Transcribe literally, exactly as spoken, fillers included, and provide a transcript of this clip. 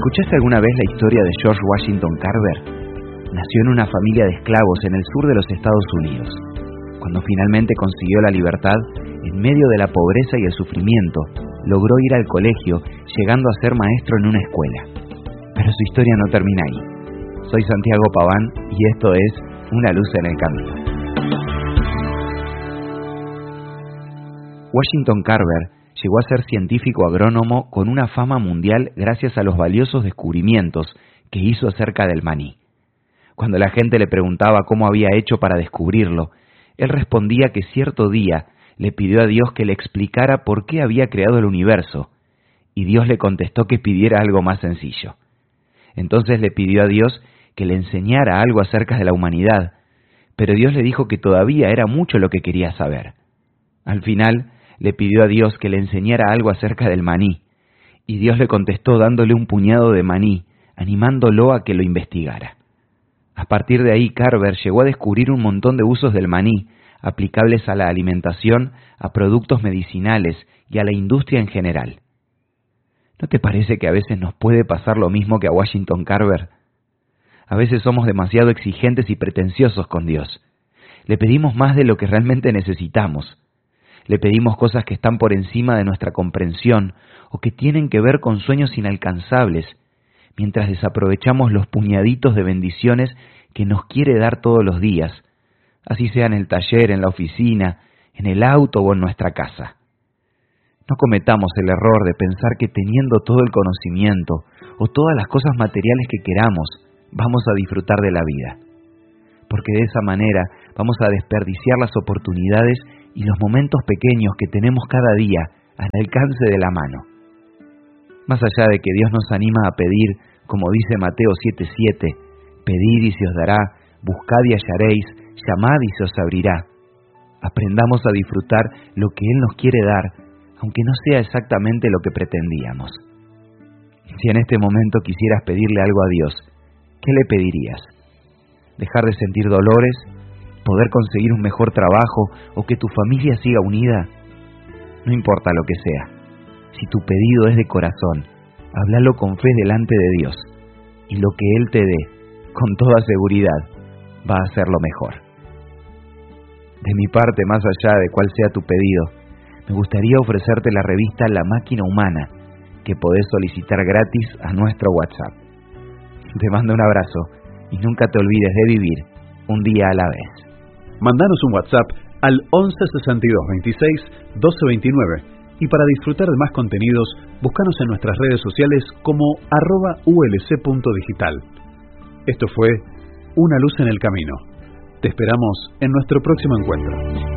¿Escuchaste alguna vez la historia de George Washington Carver? Nació en una familia de esclavos en el sur de los Estados Unidos. Cuando finalmente consiguió la libertad, en medio de la pobreza y el sufrimiento, logró ir al colegio, llegando a ser maestro en una escuela. Pero su historia no termina ahí. Soy Santiago Paván y esto es Una luz en el camino. Washington Carver llegó a ser científico agrónomo con una fama mundial gracias a los valiosos descubrimientos que hizo acerca del maní. Cuando la gente le preguntaba cómo había hecho para descubrirlo, él respondía que cierto día le pidió a Dios que le explicara por qué había creado el universo, y Dios le contestó que pidiera algo más sencillo. Entonces le pidió a Dios que le enseñara algo acerca de la humanidad, pero Dios le dijo que todavía era mucho lo que quería saber. Al final, le pidió a Dios que le enseñara algo acerca del maní, y Dios le contestó dándole un puñado de maní, animándolo a que lo investigara. A partir de ahí, Carver llegó a descubrir un montón de usos del maní, aplicables a la alimentación, a productos medicinales y a la industria en general. ¿No te parece que a veces nos puede pasar lo mismo que a Washington Carver? A veces somos demasiado exigentes y pretenciosos con Dios. Le pedimos más de lo que realmente necesitamos. Le pedimos cosas que están por encima de nuestra comprensión o que tienen que ver con sueños inalcanzables, mientras desaprovechamos los puñaditos de bendiciones que nos quiere dar todos los días, así sea en el taller, en la oficina, en el auto o en nuestra casa. No cometamos el error de pensar que teniendo todo el conocimiento o todas las cosas materiales que queramos, vamos a disfrutar de la vida, porque de esa manera vamos a desperdiciar las oportunidades y los momentos pequeños que tenemos cada día al alcance de la mano. Más allá de que Dios nos anima a pedir, como dice Mateo siete siete, pedid y se os dará, buscad y hallaréis, llamad y se os abrirá. Aprendamos a disfrutar lo que Él nos quiere dar, aunque no sea exactamente lo que pretendíamos. Si en este momento quisieras pedirle algo a Dios, ¿qué le pedirías? ¿Dejar de sentir dolores? ¿Poder conseguir un mejor trabajo o que tu familia siga unida? No importa lo que sea. Si tu pedido es de corazón, háblalo con fe delante de Dios, y lo que Él te dé, con toda seguridad, va a ser lo mejor. De mi parte, más allá de cuál sea tu pedido, me gustaría ofrecerte la revista La Máquina Humana, que podés solicitar gratis a nuestro WhatsApp. Te mando un abrazo, y nunca te olvides de vivir un día a la vez. Mandanos un WhatsApp al once sesenta y dos veintiséis doce veintinueve y para disfrutar de más contenidos, búscanos en nuestras redes sociales como arroba ulc.digital. Esto fue Una luz en el camino. Te esperamos en nuestro próximo encuentro.